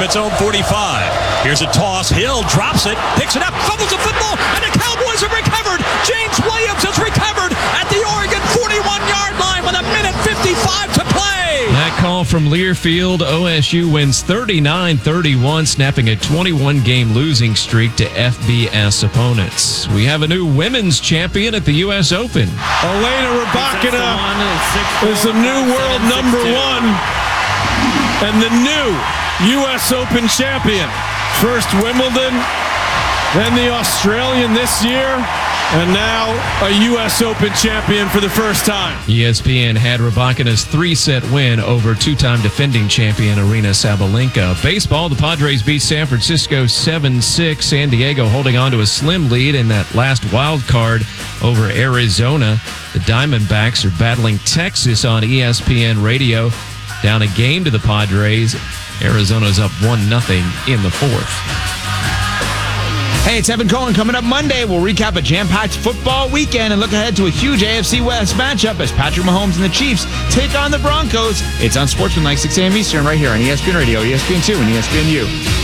its own 45. Here's a toss. Hill drops it, picks it up, fumbles the football, and the Cowboys have recovered. James Williams has recovered at the Oregon 41-yard line with 1:55 to play. That call from Learfield. OSU wins 39-31, snapping a 21-game losing streak to FBS opponents. We have a new women's champion at the U.S. Open. Elena Rybakina is the new world number one and the new U.S. Open champion. First Wimbledon, then the Australian this year, and now a U.S. Open champion for the first time. ESPN had Rybakina's 3-set win over two-time defending champion Aryna Sabalenka. Baseball, the Padres beat San Francisco 7-6. San Diego holding on to a slim lead in that last wild card over Arizona. The Diamondbacks are battling Texas on ESPN radio. Down a game to the Padres. Arizona's up 1-0 in the fourth. Hey, it's Evan Cohen. Coming up Monday, we'll recap a jam-packed football weekend and look ahead to a huge AFC West matchup as Patrick Mahomes and the Chiefs take on the Broncos. It's on Sportsman like 6 a.m. Eastern right here on ESPN Radio, ESPN2, and ESPNU.